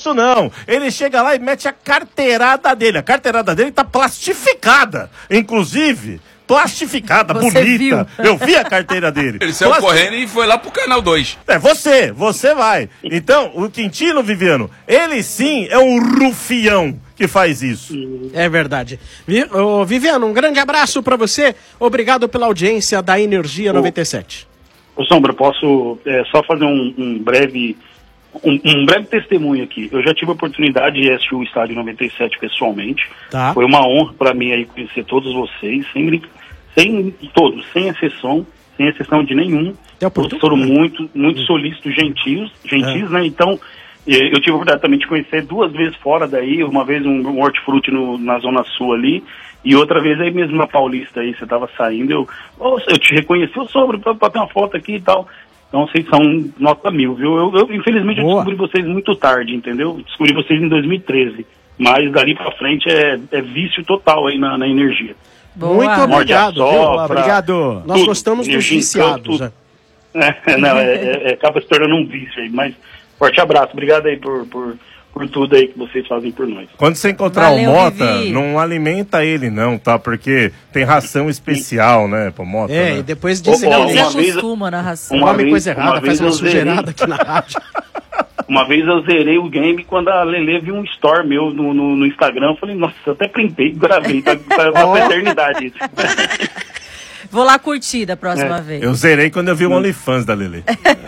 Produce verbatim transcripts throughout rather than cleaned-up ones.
isso não. Ele chega lá e mete a carteirada dele. A carteirada dele tá plastificada, inclusive. Plastificada, você bonita. Viu? Eu vi a carteira dele. Ele saiu Plast... correndo e foi lá pro Canal dois. É, você, você vai. Então, o Quintino, Viviano, ele sim é um rufião que faz isso. É verdade. Viviano, um grande abraço pra você. Obrigado pela audiência da Energia noventa e sete. Ô, Sombra, posso é, só fazer um, um breve... Um, um breve testemunho aqui. Eu já tive a oportunidade de assistir o Estádio noventa e sete pessoalmente. Tá. Foi uma honra para mim aí conhecer todos vocês, sem, sem todos, sem exceção, sem exceção de nenhum. Todos foram muito, muito solícitos, gentis, gentis, é. né? Então, eu tive a oportunidade também de conhecer duas vezes fora daí, uma vez um, um hortifruti no, na Zona Sul ali, e outra vez aí mesmo na Paulista aí, você tava saindo, eu, oh, eu te reconheci, eu sobre, pra, pra ter uma foto aqui e tal. Então vocês são nota mil, viu? Eu, eu infelizmente, eu descobri vocês muito tarde, entendeu? Descobri vocês em dois mil e treze. Mas dali pra frente é, é vício total aí na, na energia. Boa. Muito obrigado, sopra, obrigado. Nós gostamos dos viciados. Campo, é, não, é, é, acaba se tornando um vício aí. Mas forte abraço, obrigado aí por, por, por tudo aí que vocês fazem por nós. Quando você encontrar Valeu, o Mota, Vivi. não alimenta ele não, tá? Porque tem ração especial, né, pro Mota. É, né? e depois disso ele não se acostuma na ração. Come coisa errada, faz uma sujeirada aqui na rádio. Uma vez eu zerei o game quando a Lelê viu um store meu no, no, no Instagram. Eu falei, nossa, eu até printei, gravei, tá, tá, tá pra eternidade isso. Vou lá curtir da próxima é. vez. Eu zerei quando eu vi o OnlyFans da Lelê.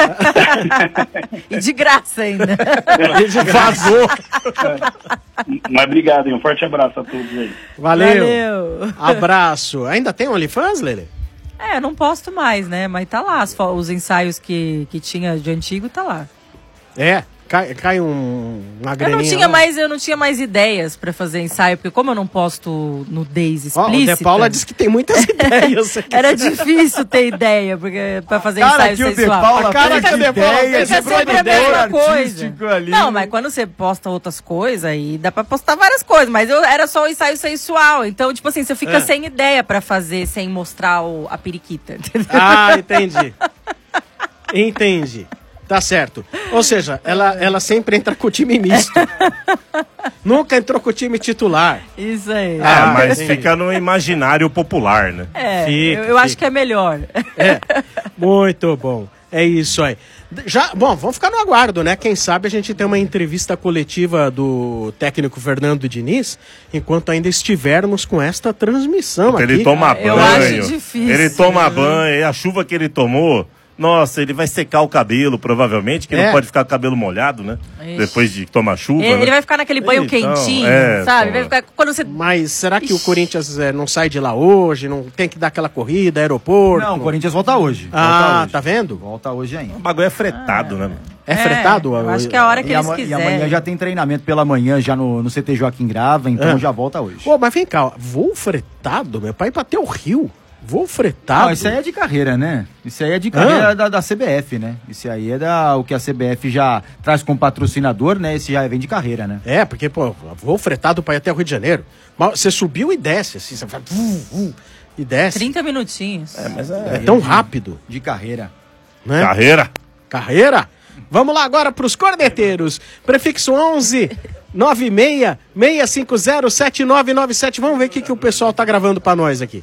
E de graça ainda. Vazou. É. Mas obrigado, hein? Um forte abraço a todos aí. Valeu. Valeu. Abraço. Ainda tem OnlyFans, Lelê? É, não posto mais, né? Mas tá lá, os ensaios que, que tinha de antigo, tá lá. É, cai, cai um, uma graninha. Eu não tinha mais, eu não tinha mais ideias pra fazer ensaio, porque como eu não posto nudez explícita... Oh, o De Paula disse que tem muitas ideias. Era difícil ter ideia porque, pra fazer cara ensaio que sensual. O De Paula a cara que o De Paula fica sempre a mesma coisa. Ali. Não, mas quando você posta outras coisas, aí dá pra postar várias coisas. Mas eu era só o ensaio sensual. Então, tipo assim, você fica é. sem ideia pra fazer, sem mostrar o, a periquita. Entendeu? Ah, entendi. Entendi. Tá certo. Ou seja, ela, ela sempre entra com o time misto. Nunca entrou com o time titular. Isso aí. Ah, ah mas entendi. Fica no imaginário popular, né? É, fica, eu, eu fica. acho que é melhor. É, muito bom. É isso aí. Já, bom, vamos ficar no aguardo, né? Quem sabe a gente tem uma entrevista coletiva do técnico Fernando Diniz, enquanto ainda estivermos com esta transmissão aqui. Ele toma banho. Eu acho difícil. Ele toma banho, e a chuva que ele tomou... Nossa, ele vai secar o cabelo, provavelmente, que é. não pode ficar com o cabelo molhado, né? Ixi. Depois de tomar chuva. Ele, né? ele vai ficar naquele banho então, quentinho, é, sabe? Vai ficar quando você... Mas será que Ixi. o Corinthians é, não sai de lá hoje? Não tem que dar aquela corrida, aeroporto? Não, o Corinthians volta hoje. Ah, volta hoje. Tá vendo? Volta hoje ainda. O bagulho é fretado, ah, né? É, é fretado? Eu acho que é a hora que e eles ama, quiserem. E amanhã já tem treinamento pela manhã, já no, no C T Joaquim Grava, então é. já volta hoje. Pô, mas vem cá, voo fretado? Meu pai bateu o Rio. Voo fretado? Não, isso aí é de carreira, né? Isso aí é de carreira ah. da, da C B F, né? Isso aí é da, o que a C B F já traz como patrocinador, né? Esse já vem de carreira, né? É, porque, pô, voo fretado para ir até o Rio de Janeiro. Mas você subiu e desce, assim, você vai... Uh, uh, e desce. trinta minutinhos. É, mas é, é tão rápido. De carreira. Né? Carreira. Carreira? Vamos lá agora para os corneteiros. Prefixo onze nove seis, seis cinco zero, sete nove nove sete. Vamos ver o que, que o pessoal tá gravando para nós aqui.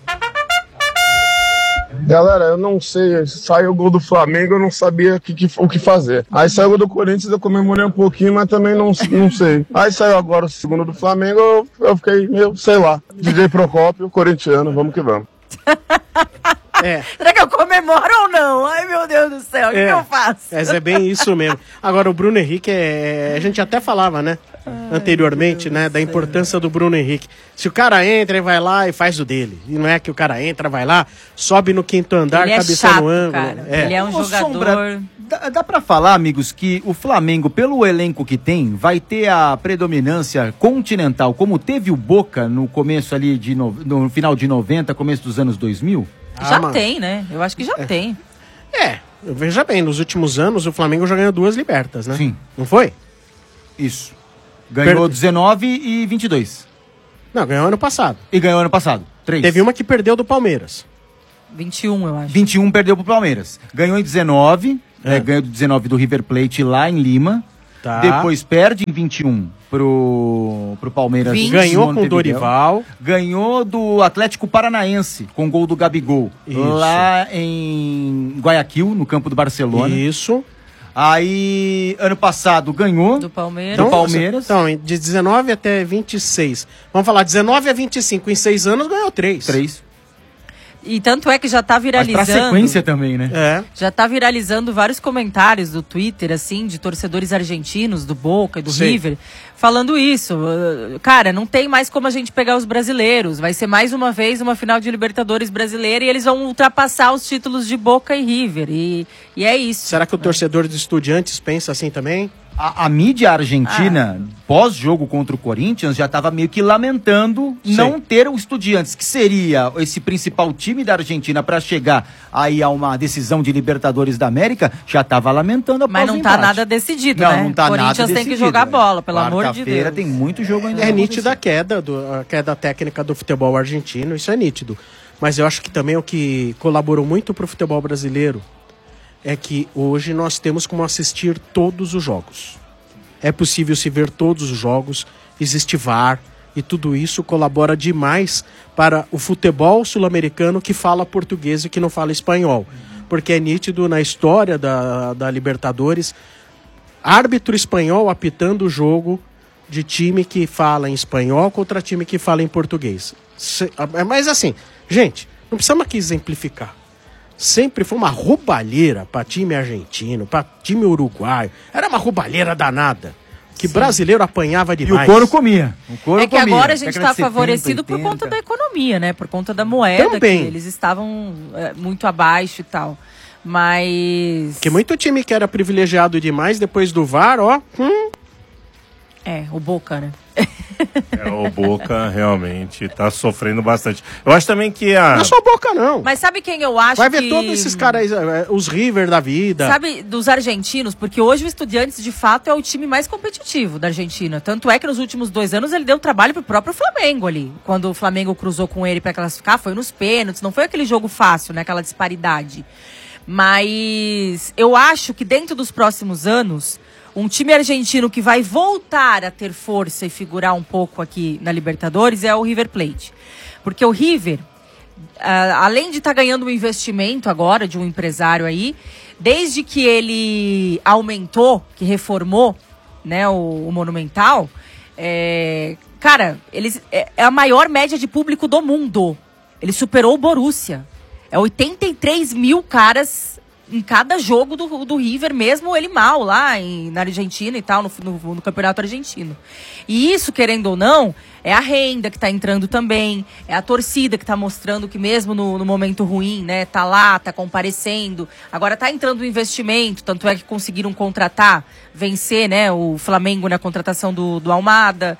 Galera, eu não sei, saiu o gol do Flamengo, eu não sabia que, que, o que fazer. Aí saiu o gol do Corinthians, eu comemorei um pouquinho, mas também não, não sei. Aí saiu agora o segundo do Flamengo, eu, eu fiquei meio, sei lá, D J Procópio, corintiano, vamos que vamos. É. Será que eu comemoro ou não? Ai, meu Deus do céu, o que, é. que eu faço? Mas é bem isso mesmo. Agora, o Bruno Henrique, é... a gente até falava, né? Ai, anteriormente, né? Da importância do Bruno Henrique. Se o cara entra e vai lá e faz o dele. E não é que o cara entra, vai lá, sobe no quinto andar, é cabeça chato, no ângulo. Cara. É. Ele é um Ô, jogador... Sombra, dá, dá pra falar, amigos, que o Flamengo, pelo elenco que tem, vai ter a predominância continental, como teve o Boca no começo ali, de no, no final de noventa, começo dos anos dois mil? Já ah, tem, né? Eu acho que já é. tem. É, veja bem, nos últimos anos o Flamengo já ganhou duas libertas, né? Sim. Não foi? Isso. Ganhou Per... dezenove e vinte e dois. Não, ganhou ano passado. E ganhou ano passado. três. Teve uma que perdeu do Palmeiras. vinte e um, eu acho. vinte e um perdeu pro Palmeiras. Ganhou em dezenove, é. É, ganhou dezenove do River Plate lá em Lima. Tá. Depois perde em vinte e um pro, pro Palmeiras. vinte Ganhou com o Dorival. Ganhou do Atlético Paranaense, com gol do Gabigol. Isso. Lá em Guayaquil, no campo do Barcelona. Isso. Aí, ano passado, ganhou do Palmeiras. Do Palmeiras. Então, de dezenove até vinte e seis. Vamos falar, dezenove a vinte e cinco. Em seis anos, ganhou três. Três. E tanto é que já tá viralizando... Mas pra sequência também, né? É. Já tá viralizando vários comentários do Twitter, assim, de torcedores argentinos, do Boca e do Sim. River, falando isso. Cara, não tem mais como a gente pegar os brasileiros. Vai ser mais uma vez uma final de Libertadores brasileira e eles vão ultrapassar os títulos de Boca e River. E, e é isso. Será que o torcedor dos Estudiantes pensa assim também? A, a mídia argentina, ah. pós-jogo contra o Corinthians, já estava meio que lamentando Sim. não ter o Estudiantes, que seria esse principal time da Argentina para chegar aí a uma decisão de Libertadores da América, já estava lamentando a Mas não tá nada decidido, não, né? Não tá Corinthians nada tem decidido, que jogar é. bola, pelo amor de Deus. Tem muito jogo ainda. É nítida a queda, do, a queda técnica do futebol argentino, isso é nítido. Mas eu acho que também o que colaborou muito para o futebol brasileiro é que hoje nós temos como assistir todos os jogos. É possível se ver todos os jogos, existe V A R, e tudo isso colabora demais para o futebol sul-americano que fala português e que não fala espanhol. Porque é nítido na história da, da Libertadores, árbitro espanhol apitando o jogo de time que fala em espanhol contra time que fala em português. Se, mas assim, gente, não precisamos aqui exemplificar. Sempre foi uma roubalheira para time argentino, para time uruguaio. Era uma roubalheira danada. Que Sim. brasileiro apanhava demais. E o couro comia. O couro é que comia. agora a gente está favorecido por conta da economia, né? Por conta da moeda, Também. que eles estavam é, muito abaixo e tal. Mas... Que muito time que era privilegiado demais, depois do V A R, ó... Hum. É, o Boca, né? É, o Boca realmente tá sofrendo bastante. Eu acho também que a... Não é só Boca, não. Mas sabe quem eu acho Vai ver que... todos esses caras aí, os River da vida. Sabe, dos argentinos, porque hoje o Estudiantes, de fato, é o time mais competitivo da Argentina. Tanto é que nos últimos dois anos ele deu trabalho pro próprio Flamengo ali. Quando o Flamengo cruzou com ele pra classificar, foi nos pênaltis. Não foi aquele jogo fácil, né? Aquela disparidade. Mas eu acho que dentro dos próximos anos... Um time argentino que vai voltar a ter força e figurar um pouco aqui na Libertadores é o River Plate. Porque o River, uh, além de estar tá ganhando um investimento agora de um empresário aí, desde que ele aumentou, que reformou, né, o, o Monumental, é, cara, eles, é, é a maior média de público do mundo. Ele superou o Borussia. É oitenta e três mil caras... em cada jogo do, do River, mesmo ele mal lá em, na Argentina e tal, no, no, no campeonato argentino. E isso, querendo ou não, é a renda que tá entrando também, é a torcida que tá mostrando que mesmo no, no momento ruim, né, tá lá, tá comparecendo. Agora tá entrando o investimento, tanto é que conseguiram contratar, vencer, né, o Flamengo na contratação do, do Almada.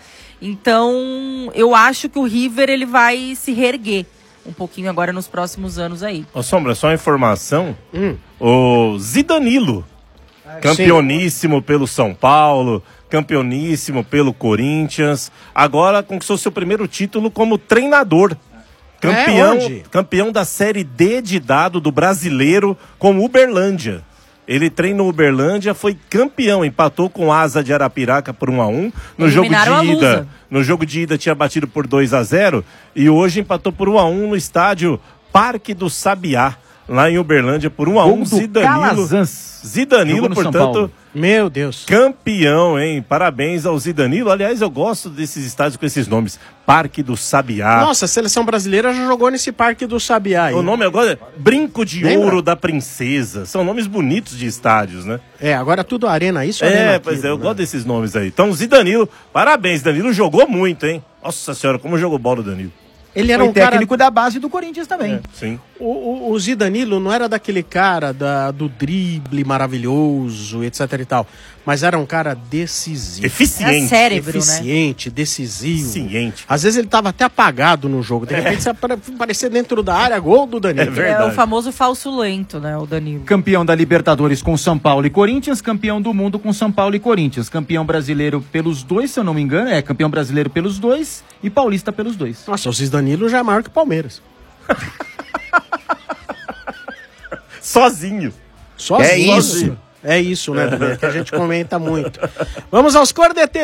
Então, eu acho que o River, ele vai se reerguer um pouquinho agora nos próximos anos aí. Ô Sombra, só uma informação, hum. o Zidanilo, ah, campeoníssimo sim. pelo São Paulo, campeoníssimo pelo Corinthians, agora conquistou seu primeiro título como treinador. Campeão, é, campeão da Série D de dado do Brasileiro com Uberlândia. Ele treinou Uberlândia, foi campeão, empatou com Asa de Arapiraca por um a um. No jogo de ida, no jogo de ida tinha batido por dois a zero e hoje empatou por um a um no estádio Parque do Sabiá, lá em Uberlândia, por um a um. Zidanilo, Zidanilo, portanto, meu Deus, campeão, hein? Parabéns ao Zidanilo. Aliás, eu gosto desses estádios com esses nomes. Parque do Sabiá. Nossa, a seleção brasileira já jogou nesse Parque do Sabiá aí. O nome agora é Brinco de Lembra? Ouro da Princesa. São nomes bonitos de estádios, né? É, agora tudo arena, isso é. Arena É, pois é, eu né? gosto desses nomes aí. Então, Zidanilo, parabéns, Danilo jogou muito, hein? Nossa senhora, como jogou bola o Danilo. Ele era Foi um técnico cara... da base do Corinthians também. É, sim. O, o, o Zidanilo não era daquele cara da, do drible maravilhoso, etc e tal. Mas era um cara decisivo. Eficiente. É cérebro, Eficiente, né? decisivo. Eficiente. Às vezes ele tava até apagado no jogo. De repente, é. você aparecer dentro da área, gol do Danilo. É verdade. É o famoso falso lento, né, o Danilo. Campeão da Libertadores com São Paulo e Corinthians, campeão do mundo com São Paulo e Corinthians. Campeão brasileiro pelos dois, se eu não me engano. É, campeão brasileiro pelos dois e paulista pelos dois. Nossa, o Zidanilo já é maior que o Palmeiras. Sozinho. Sozinho. É isso. É isso, né, Dudu? Que a gente comenta muito. Vamos aos cornetes.